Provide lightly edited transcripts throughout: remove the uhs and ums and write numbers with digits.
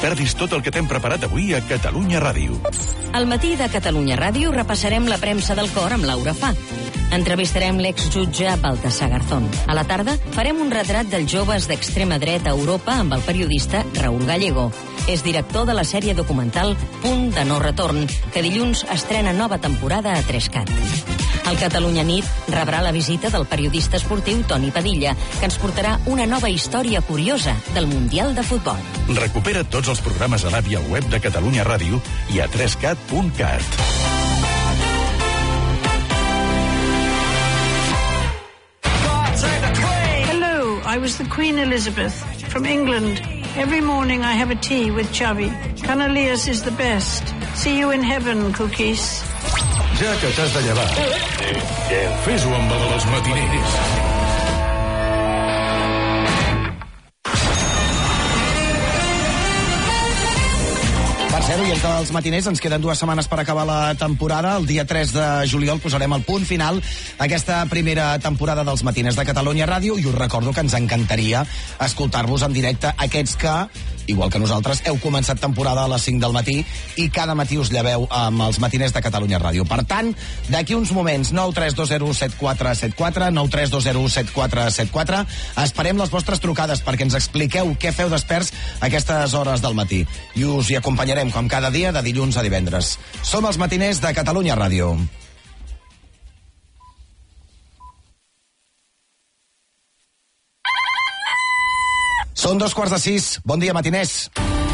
perdis tot el que t'hem preparat avui a Catalunya Ràdio. Al matí de Catalunya Ràdio repassarem la premsa del cor amb Laura Fa. Entrevistarem l'exjutge Baltasar Garzón. A la tarda farem un retrat dels joves d'extrema dreta a Europa amb el periodista Raúl Gallego. És director de la sèrie documental Punt de no retorn, que dilluns estrena nova temporada a 3CAT. El Catalunya Nit rebrà la visita del periodista esportiu Toni Padilla, que ens portarà una nova història curiosa del Mundial de Futbol. Recupera tots els programes a l'app i al web de Catalunya Ràdio i a 3cat.cat. Hello, I was the Queen Elizabeth from England. Every morning I have a tea with Chubby. Canaleas is the best. See you in heaven, cookies. Ja que t'has de llevar, fes-ho amb el dels matiners. Per cert, i entre els matiners ens queden 2 setmanes per acabar la temporada. El dia 3 de juliol posarem el punt final a aquesta primera temporada dels matiners de Catalunya Ràdio i us recordo que ens encantaria escoltar-vos en directe, aquests que, igual que nosaltres, heu començat temporada a les 5 del matí i cada matí us lleveu amb els matiners de Catalunya Ràdio. Per tant, d'aquí uns moments, 932017474, 932017474, esperem les vostres trucades perquè ens expliqueu què feu desperts a aquestes hores del matí. I us hi acompanyarem, com cada dia, de dilluns a divendres. Som els matiners de Catalunya Ràdio. Són 5:15. Bon dia, matiners.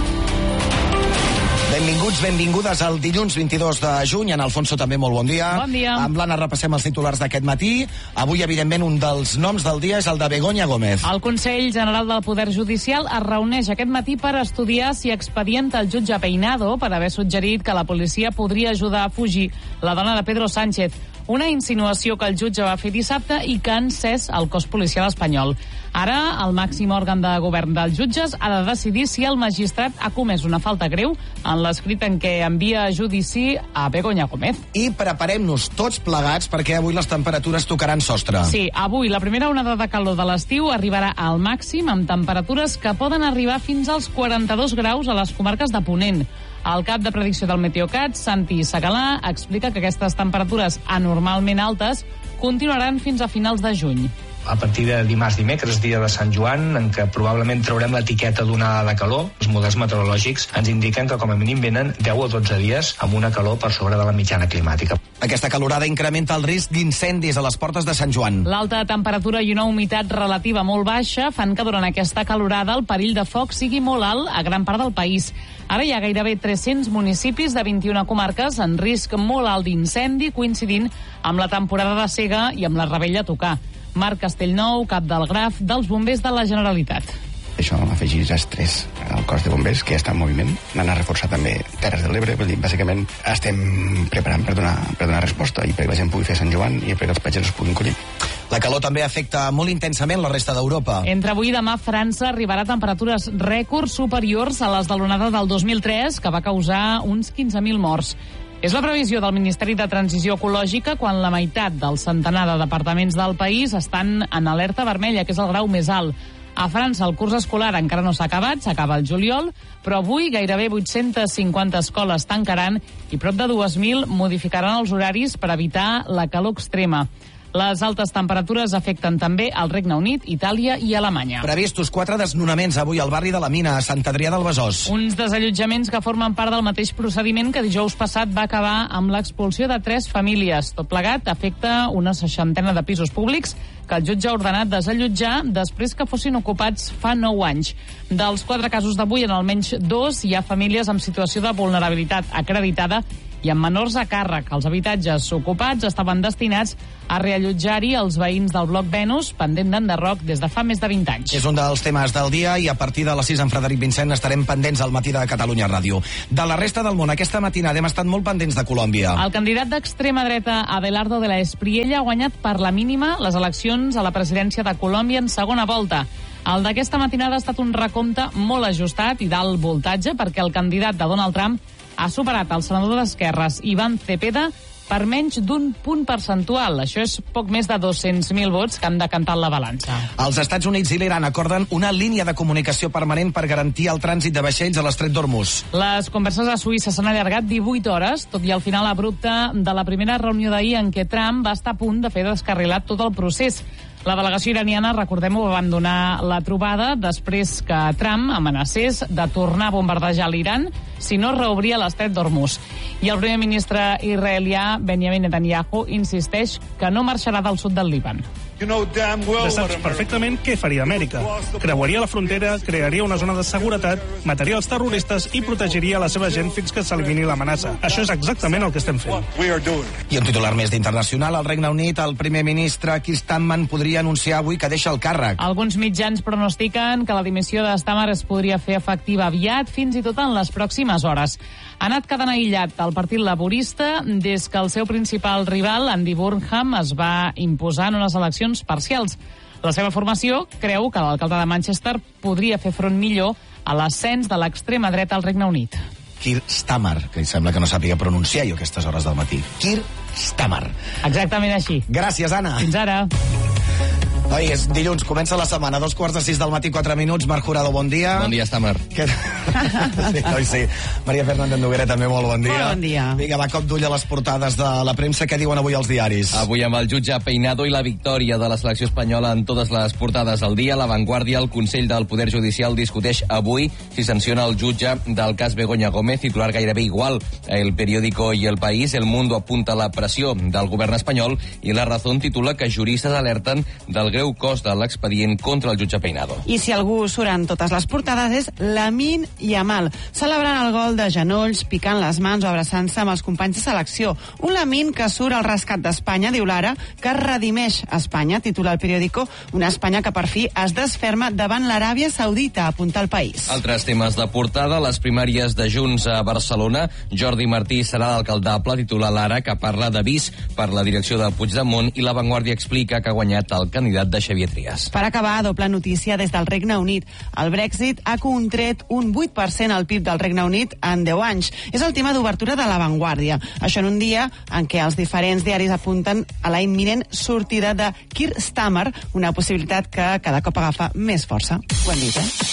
Benvinguts, benvingudes al dilluns 22 de juny. En Alfonso també molt bon dia. Bon dia. Amb l'Anna repassem els titulars d'aquest matí. Avui, evidentment, un dels noms del dia és el de Begoña Gómez. El Consell General del Poder Judicial es reuneix aquest matí per estudiar si expedienta el jutge Peinado per haver suggerit que la policia podria ajudar a fugir la dona de Pedro Sánchez. Una insinuació que el jutge va fer dissabte i que ha encès el cos policial espanyol. Ara, el màxim òrgan de govern dels jutges ha de decidir si el magistrat ha comès una falta greu en l'escrit en què envia a judici a Begoña Gómez. I preparem-nos tots plegats perquè avui les temperatures tocaran sostre. Sí, avui la primera onada de calor de l'estiu arribarà al màxim amb temperatures que poden arribar fins als 42 graus a les comarques de Ponent. El cap de predicció del Meteocat, Santi Segalà, explica que aquestes temperatures anormalment altes continuaran fins a finals de juny. A partir de dimarts, dimecres, dia de Sant Joan, en què probablement traurem l'etiqueta d'onada de calor, els models meteorològics ens indiquen que com a mínim venen 10 o 12 dies amb una calor per sobre de la mitjana climàtica. Aquesta calorada incrementa el risc d'incendis a les portes de Sant Joan. L'alta temperatura i una humitat relativa molt baixa fan que durant aquesta calorada el perill de foc sigui molt alt a gran part del país. Ara hi ha gairebé 300 municipis de 21 comarques en risc molt alt d'incendi, coincidint amb la temporada de sega i amb la revetlla a tocar. Marc Castellnou, cap del Graf dels Bombers de la Generalitat. Això afegeix estrès al cos de bombers, que ja està en moviment. N'han a reforçar també Terres de l'Ebre. Vull dir, bàsicament estem preparant per donar resposta i perquè la gent pugui fer Sant Joan i perquè els pagesos puguin collir. La calor també afecta molt intensament la resta d'Europa. Entre avui i demà, França arribarà a temperatures rècords superiors a les de l'onada del 2003, que va causar uns 15.000 morts. És la previsió del Ministeri de Transició Ecològica quan la meitat del centenar de departaments del país estan en alerta vermella, que és el grau més alt. A França el curs escolar encara no s'ha acabat, s'acaba el juliol, però avui gairebé 850 escoles tancaran i prop de 2.000 modificaran els horaris per evitar la calor extrema. Les altes temperatures afecten també al Regne Unit, Itàlia i Alemanya. Previstos 4 desnonaments avui al barri de la Mina, a Sant Adrià del Besòs. Uns desallotjaments que formen part del mateix procediment que dijous passat va acabar amb l'expulsió de 3 famílies. Tot plegat afecta una 60 de pisos públics que el jutge ha ordenat desallotjar després que fossin ocupats fa 9 anys. Dels 4 casos d'avui, en almenys 2 hi ha famílies amb situació de vulnerabilitat acreditada i amb menors a càrrec. Els habitatges ocupats estaven destinats a reallotjar-hi els veïns del bloc Venus, pendent d'enderroc des de fa més de 20 anys. És un dels temes del dia i a partir de les 6 en Frederic Vincent estarem pendents al matí de Catalunya Ràdio. De la resta del món, aquesta matinada hem estat molt pendents de Colòmbia. El candidat d'extrema dreta Abelardo de la Espriella ha guanyat per la mínima les eleccions a la presidència de Colòmbia en segona volta. El d'aquesta matinada ha estat un recompte molt ajustat i d'alt voltatge perquè el candidat de Donald Trump ha superat el senador d'Esquerres, Iván Cepeda, per menys d'1 punt percentual. Això és poc més de 200.000 vots que han decantat la balança. Els Estats Units i l'Iran acorden una línia de comunicació permanent per garantir el trànsit de vaixells a l'estret d'Hormuz. Les converses a Suïssa s'han allargat 18 hores, tot i el final abrupte de la primera reunió d'ahir en què Trump va estar a punt de fer descarrilat tot el procés. La delegació iraniana, recordem-ho, va abandonar la trobada després que Trump amenacés de tornar a bombardejar l'Iran si no reobria l'estret d'Hormuz. I el primer ministre israelià, Benjamin Netanyahu, insisteix que no marxarà del sud del Líban. Saps perfectament què faria Amèrica. Creuaria la frontera, crearia una zona de seguretat, mataria els terroristes i protegiria la seva gent fins que s'elimini l'amenaça. Això és exactament el que estem fent. I un titular més d'internacional, al Regne Unit, el primer ministre Keir Starmer podria anunciar avui que deixa el càrrec. Alguns mitjans pronostiquen que la dimissió de Starmer es podria fer efectiva aviat, fins i tot en les pròximes hores. Ha anat quedant aïllat el Partit Laborista des que el seu principal rival, Andy Burnham, es va imposar en unes eleccions parcials. La seva formació creu que l'alcalde de Manchester podria fer front millor a l'ascens de l'extrema dreta al Regne Unit. Keir Starmer, que sembla que no sàpiga pronunciar jo a aquestes hores del matí. Keir Starmer. Exactament així. Gràcies, Anna. Fins ara. Oi, és dilluns, comença la setmana, 2:45 del matí, 4 minuts. Marc Jurado, bon dia. Bon dia, Starmer. Sí. Maria Fernández Noguera, també molt bon dia. Molt bon dia. Vinga, va, cop d'ull a les portades de la premsa. Què diuen avui els diaris? Avui amb el jutge Peinado i la victòria de la selecció espanyola en totes les portades al dia. La Vanguardia, el Consell del Poder Judicial discuteix avui si sanciona el jutge del cas Begoña Gómez, titular gairebé igual. El Periódico i El País, El Mundo apunta la pressió del govern espanyol i La Razón titula que juristes alerten del greu cost de l'expedient contra el jutge Peinado. I si algú surt en totes les portades és Lamine Yamal, celebrant el gol de genolls, picant les mans o abraçant-se amb els companys de selecció. Un Lamine que surt al rescat d'Espanya, diu l'Ara, que redimeix Espanya, titula el Periódico, una Espanya que per fi es desferma davant l'Aràbia Saudita, apunta El País. Altres temes de portada, les primàries de Junts a Barcelona. Jordi Martí serà l'alcaldable, titula l'Ara, que parla d'avís per la direcció de Puigdemont, i La Vanguardia explica que ha guanyat el candidat de Xavier Trias. Per acabar, doble notícia des del Regne Unit. El Brexit ha contret un 8% al PIB del Regne Unit en 10 anys. És el tema d'obertura de La Vanguardia. Això en un dia en què els diferents diaris apunten a la imminent sortida de Keir Starmer, una possibilitat que cada cop agafa més força. Ho hem dit,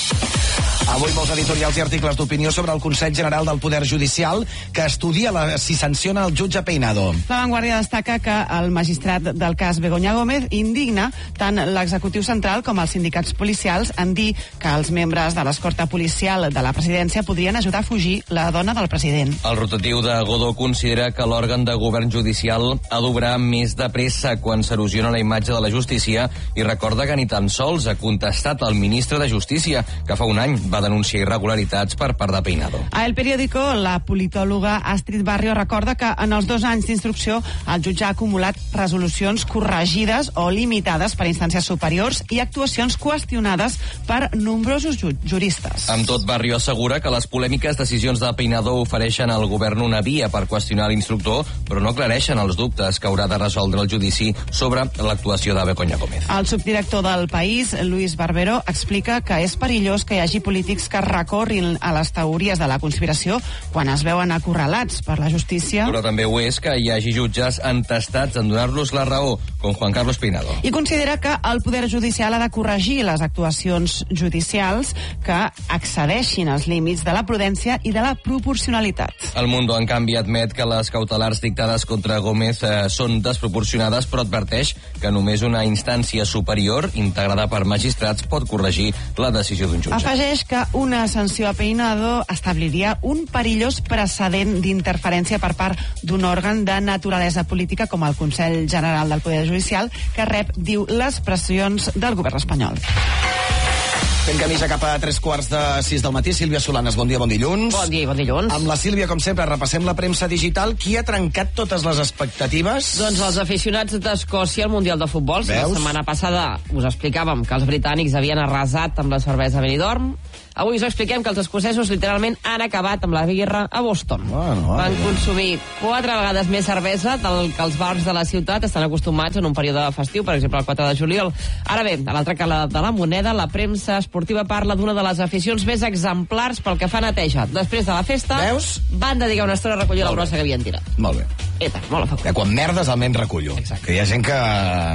Avui molts editorials i articles d'opinió sobre el Consell General del Poder Judicial que estudia si sanciona el jutge Peinado. La Vanguardia destaca que el magistrat del cas Begoña Gómez indigna tant l'executiu central com els sindicats policials en dir que els membres de l'escorta policial de la presidència podrien ajudar a fugir la dona del president. El rotatiu de Godó considera que l'òrgan de govern judicial ha d'obrar més de pressa quan s'erosiona la imatge de la justícia i recorda que ni tan sols ha contestat el ministre de Justícia, que fa un any va denunciar irregularitats per part de Peinado. A El Periódico, la politòloga Astrid Barrio recorda que en els 2 anys d'instrucció el jutge ha acumulat resolucions corregides o limitades per instàncies superiors i actuacions qüestionades per nombrosos juristes. Amb tot, Barrio assegura que les polèmiques decisions de Peinado ofereixen al govern una via per qüestionar l'instructor, però no aclareixen els dubtes que haurà de resoldre el judici sobre l'actuació de Begoña Gómez. El subdirector del País, Luis Barbero, explica que és perillós que hi hagi polítics que recorrin a les teories de la conspiració quan es veuen acorralats per la justícia. Però també ho és que hi hagi jutges entestats en donar-los la raó, com Juan Carlos Peinado. I considera que el Poder Judicial ha de corregir les actuacions judicials que excedeixin els límits de la prudència i de la proporcionalitat. El Mundo, en canvi, admet que les cautelars dictades contra Gómez són desproporcionades, però adverteix que només una instància superior, integrada per magistrats, pot corregir la decisió d'un jutge. Afegeix que una sanció a Peinado establiria un perillós precedent d'interferència per part d'un òrgan de naturalesa política com el Consell General del Poder Judicial, que rep, diu, les pressions del govern espanyol. Fent camisa cap a 3:45 del matí. Sílvia Solanes, bon dia, bon dilluns. Bon dia, bon dilluns. Amb la Sílvia, com sempre, repassem la premsa digital. Qui ha trencat totes les expectatives? Doncs els aficionats d'Escòcia al Mundial de Futbol. Veus? La setmana passada us explicàvem que els britànics havien arrasat amb la cervesa Benidorm. Avui us expliquem que els escocesos literalment han acabat amb la birra a Boston. Van consumir 4 vegades més cervesa del que els bars de la ciutat estan acostumats en un període festiu, per exemple el 4 de juliol. Ara bé, a l'altra cara de la moneda, la premsa esportiva esportiva parla d'una de les aficions més exemplars pel que fa a neteja. Després de la festa, van dedicar una estona a recollir la brossa que havien tirat. Molt bé. Eta, molt a favor. Quan merdes almenys recullo. Exacte. Que hi ha gent que...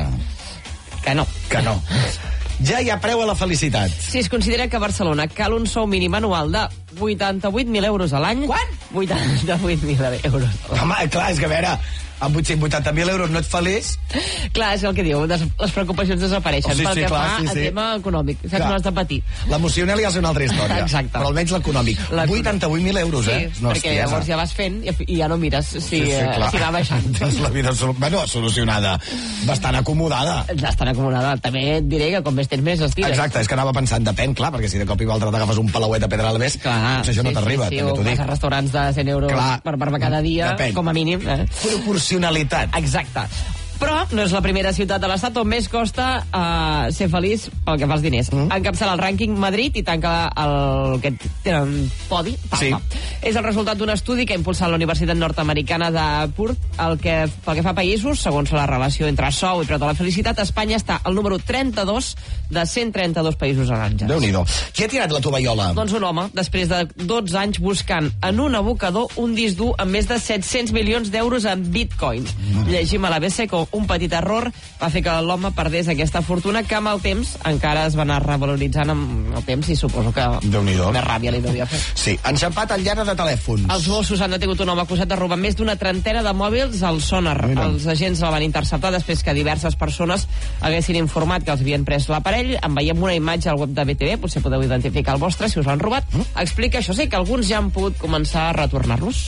Que no. Que no. Ja hi ha preu a la felicitat. Si es considera que a Barcelona cal un sou mínim anual de 88.000 euros a l'any... Quan? 88.000 euros. Home, clar, és que a veure, amb 880.000 euros no et feliç? Clar, és el que diu, les preocupacions desapareixen pel que fa al tema econòmic. Saps, no has de patir. L'emocional ja és una altra història. Exacte. Però almenys l'econòmic. 88.000 euros, sí, perquè llavors ja vas fent i ja no mires si va baixant. Tens la vida solucionada. Bastant acomodada. Bastant acomodada. També et diré que com més tens més estires. Exacte, és que anava pensant, depèn, clar, perquè si de cop i volta t'agafes un palauet a Pedralbes, potser això no t'arriba, també t'ho dic. Vas a restaurants de 100 euros per barba cada dia, com a mínim. Proporcionalitat. Exacte. Però no és la primera ciutat de l'estat on més costa ser feliç pel que fa als diners. Encapçala el rànquing Madrid i tanca el que tenen podi, Palma. Sí. És el resultat d'un estudi que ha impulsat la Universitat Nord-Americana de Perth. Pel que fa a països, segons la relació entre sou i preu de la felicitat, Espanya està al número 32 de 132 països arranjats. Déu-n'hi-do. Qui ha tirat la tovallola? Doncs un home, després de 12 anys buscant en un abocador un disc dur amb més de 700 milions d'euros en bitcoins. Llegim a l'ABC que un petit error va fer que l'home perdés aquesta fortuna que amb el temps encara es va anar revaloritzant amb el temps i suposo que més ràbia li devia fer. Sí, enxampat al lladre de telèfons. Els Mossos han detingut un home acusat de robar més d'una trentena de mòbils al Sonar. Els agents el van interceptar després que diverses persones haguessin informat que els havien pres l'aparell. En veiem una imatge al web de BTV, potser podeu identificar el vostre si us l'han robat. Explica, això sí, que alguns ja han pogut començar a retornar-los.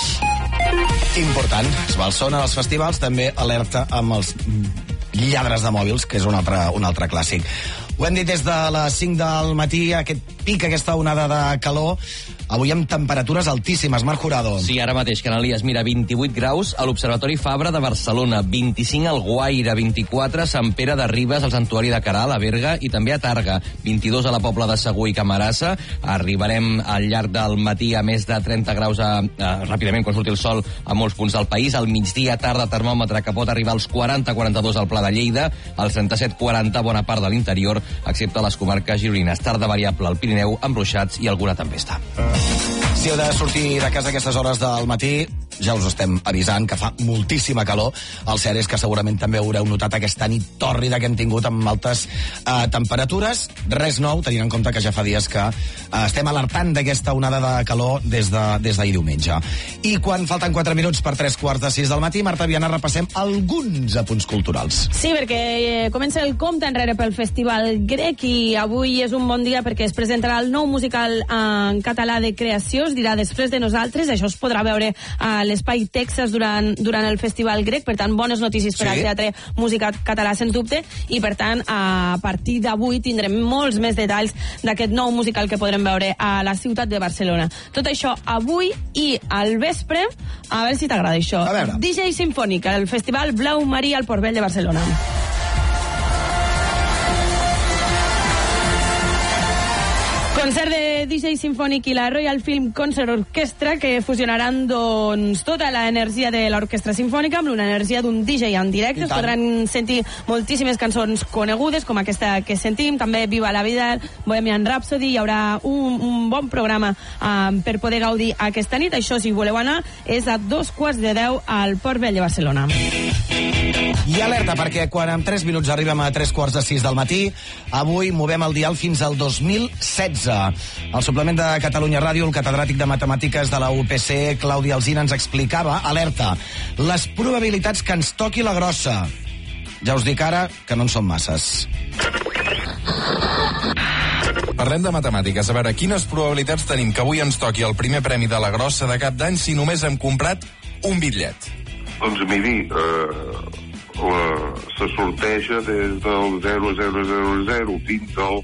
Important. Es va al Sonar als festivals, també alerta amb els lladres de mòbils, que és un altre clàssic. Ho hem dit des de les 5 del matí, aquest pic, aquesta onada de calor, avui amb temperatures altíssimes. Marc Jurado. Sí, ara mateix, Canalies, mira, 28 graus a l'Observatori Fabra de Barcelona, 25 al Guaire, 24 a Sant Pere de Ribes, al Santuari de Caral, a Berga, i també a Targa, 22 a la Pobla de Segur i Camarasa. Arribarem al llarg del matí a més de 30 graus ràpidament, quan surti el sol, a molts punts del país. Al migdia, tarda, termòmetre que pot arribar als 40-42 al Pla de Lleida, als 37-40 bona part de l'interior, excepte a les comarques gironines. Tarda variable al Pirineu, amb ruixats i alguna tempesta. Si heu de sortir de casa a aquestes hores del matí, ja us estem avisant que fa moltíssima calor. El cert és que segurament també haureu notat aquesta nit tòrrida que hem tingut amb altes temperatures. Res nou, tenint en compte que ja fa dies que estem alertant d'aquesta onada de calor des d'ahir diumenge. I quan falten 4 minuts per 3:45 del matí, Marta Viana, repassem alguns apunts culturals. Sí, perquè comença el compte enrere pel Festival Grec i avui és un bon dia perquè es presentarà el nou musical en català de creació, es dirà Després de nosaltres. Això es podrà veure a l'Espai Texas durant el Festival Grec, per tant, bones notícies per al teatre musical català, sens dubte, i per tant, a partir d'avui tindrem molts més detalls d'aquest nou musical que podrem veure a la ciutat de Barcelona. Tot això avui i al vespre, a veure si t'agrada això. DJ Sinfònic, el Festival Blau Marí al Port Vell de Barcelona. Concert de DJ Sinfònic i la Royal Film Concert Orchestra que fusionaran doncs tota l'energia de l'orquestra sinfònica amb l'energia d'un DJ en directe. Es podran sentir moltíssimes cançons conegudes com aquesta que sentim, també Viva la Vida, Bohemian Rhapsody. Hi haurà un bon programa per poder gaudir aquesta nit. Això, si voleu anar, és a 9:45 al Port Vell de Barcelona. I alerta, perquè quan en 3 minuts arribem a 3:45 del matí, avui movem el dial fins al 2016. Al suplement de Catalunya Ràdio, el catedràtic de Matemàtiques de la UPC, Claudi Alsina, ens explicava, alerta, les probabilitats que ens toqui la grossa. Ja us dic ara que no en són masses. Parlem de matemàtiques. A veure, quines probabilitats tenim que avui ens toqui el primer premi de la grossa de cap d'any si només hem comprat un bitllet? Doncs miri, se sorteja des del 0000 fins al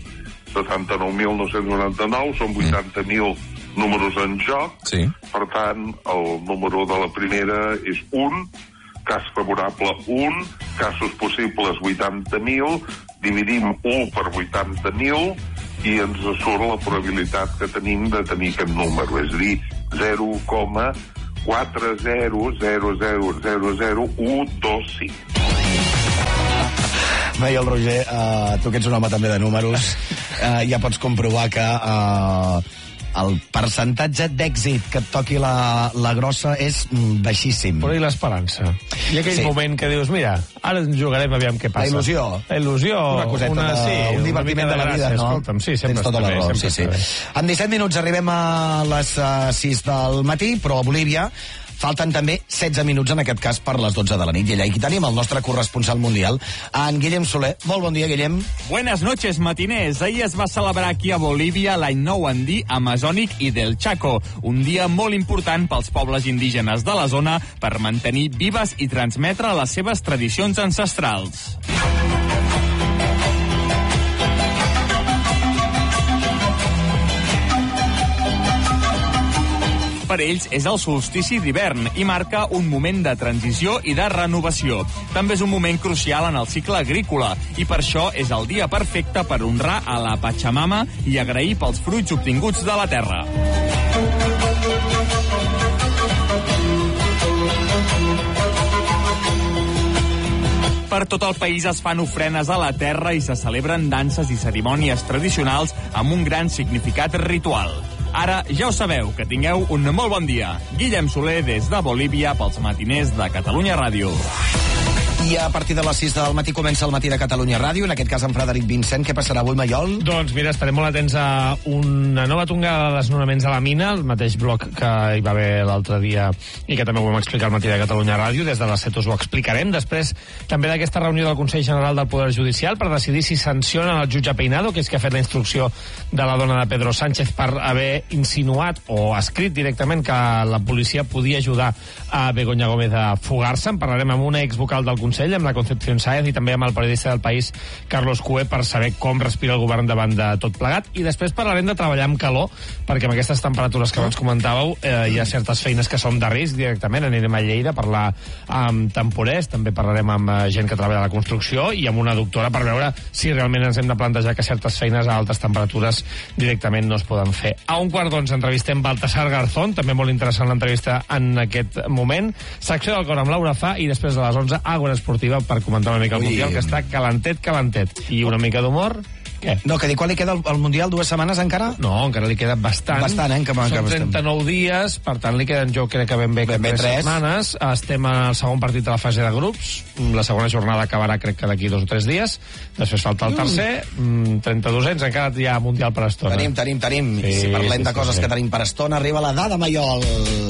79.999, són 80.000 números en joc. Sí. Per tant, el número de la primera és 1, cas favorable 1, casos possibles 80.000, dividim 1 per 80.000 i ens surt la probabilitat que tenim de tenir aquest número, és a dir, 0,400000125. deia el Roger, tu que ets un home també de números, ja pots comprovar que el percentatge d'èxit que et toqui la grossa és baixíssim. Però i l'esperança? I aquell moment que dius, mira, ara ens jugarem, aviam què passa. La il·lusió. Una coseta, un divertiment de la vida, no? Escolta'm, sí, sempre tens tota la raó, sí. En 17 minuts arribem a les 6 del matí, però a Bolívia falten també 16 minuts, en aquest cas, per les 12 de la nit. I allà aquí tenim el nostre corresponsal mundial, en Guillem Soler. Molt bon dia, Guillem. Buenas noches, matiners. Ahir es va celebrar aquí a Bolívia l'any nou andí amazònic i del Chaco, un dia molt important pels pobles indígenes de la zona per mantenir vives i transmetre les seves tradicions ancestrals. Per ells és el solstici d'hivern i marca un moment de transició i de renovació. També és un moment crucial en el cicle agrícola i per això és el dia perfecte per honrar a la Pachamama i agrair pels fruits obtinguts de la terra. Per tot el país es fan ofrenes a la terra i se celebren danses i cerimònies tradicionals amb un gran significat ritual. Ara ja ho sabeu, que tingueu un molt bon dia. Guillem Soler des de Bolívia pels matiners de Catalunya Ràdio. I a partir de les 6 del matí comença el matí de Catalunya Ràdio, en aquest cas amb Frederic Vincent. Què passarà avui, Maiol? Doncs mira, estarem molt atents a una nova tongada de desnonaments a la mina, el mateix bloc que hi va haver l'altre dia i que també ho vam explicar al matí de Catalunya Ràdio. Des de les 7 us ho explicarem. Després també d'aquesta reunió del Consell General del Poder Judicial per decidir si sancionen el jutge Peinado, que és que ha fet la instrucció de la dona de Pedro Sánchez per haver insinuat o escrit directament que la policia podia ajudar a Begoña Gómez a fugar-se. En parlarem amb una exvocal del Consell, amb la Concepción Sáez, i també amb el periodista del País, Carlos Cué, per saber com respira el govern davant de tot plegat. I després parlarem de treballar amb calor, perquè amb aquestes temperatures que abans comentàveu hi ha certes feines que són de risc directament. Anirem a Lleida a parlar amb temporers, també parlarem amb gent que treballa a la construcció i amb una doctora per veure si realment ens hem de plantejar que certes feines a altes temperatures directament no es poden fer. A 11:15 entrevistem Baltasar Garzón, també molt interessant l'entrevista en aquest moment. Secció del cor amb Laura Fa i després de les 11 Àgora Esportiva per comentar una mica el Mundial, que està calentet. I una mica d'humor. Què? No, que dic, quan li queda el Mundial? 2 setmanes encara? No, encara li queda bastant. Bastant, Són 39 dies, per tant li queden, jo crec que ben bé 3 setmanes. Estem al segon partit de la fase de grups. La segona jornada acabarà, crec que d'aquí 2 o 3 dies. Després falta el tercer. 32ens, encara hi ha Mundial per estona. Tenim. Sí, si parlem de coses que tenim per estona, arriba la dada Maiol.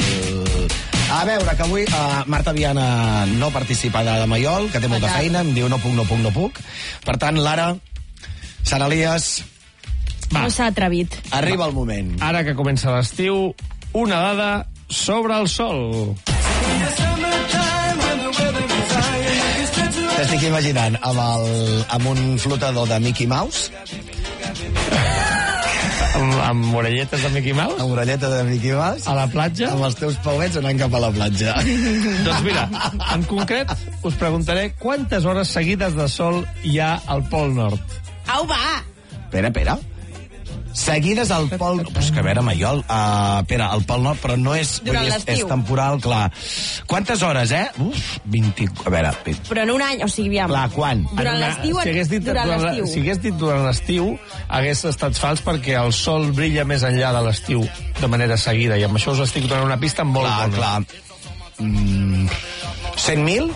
A veure, que avui Marta Viana no participa de Maiol, que té molta feina, em diu no puc. Per tant, Lara, Sant Elias... No s'ha atrevit. Arriba el moment. Ara que comença l'estiu, una dada sobre el sol. T'estic imaginant amb un flotador de Mickey Mouse... Amb orelletes de Mickey Mouse? Amb orelletes de Mickey Mouse. A la platja? Amb els teus pauets anant cap a la platja. Doncs mira, en concret us preguntaré quantes hores seguides de sol hi ha al Pol Nord. Au, va! Espera. Seguides al Pol... Pues que a veure, Maiol, espera, al Pol Nord, però no és... Durant l'estiu. És temporal, clar. Quantes hores, Uf, 20... A veure... Però en un any, o sigui, aviam. Clar, quan? Durant l'estiu, Si hagués dit durant l'estiu, hagués estat fals perquè el sol brilla més enllà de l'estiu, de manera seguida, i amb això us estic donant una pista molt bona. Clar. 100.000?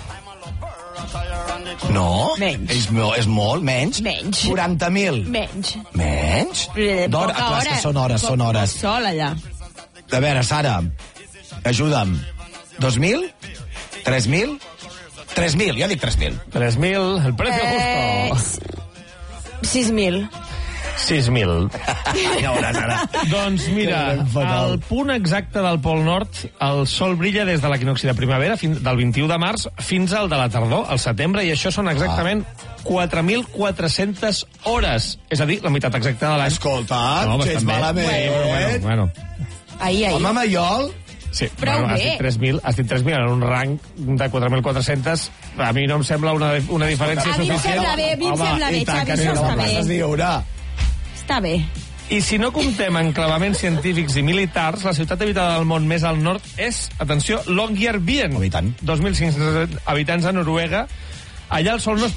No. Menys. És molt, menys. 40.000. Menys. D'hora, clar, és que són hores. Sol, allà. A veure, Sara, ajuda'm. 2.000? 3.000? 3.000, jo dic 3.000. 3.000, el precio justo. 6.000. 6.000. Ja veuràs ara. Doncs mira, al punt exacte del Pol Nord, el sol brilla des de l'equinocci de primavera, del 21 de març, fins al de la tardor, al setembre, i això són exactament 4.400 hores. És a dir, la meitat exacta de l'any. Escolta, gens malament. Bueno. Ahir. Home, Maiol... Sí, prou bé. Has dit 3.000 en un rang de 4.400. A mi no em sembla una diferència suficient. A mi em sembla bé, Xavi, això està bé. Està bé. I si no comptem enclavaments científics i militars, la ciutat habitada del món més al nord és, atenció, Longyearbyen. 2.500 habitants a Noruega. Allà el sol no es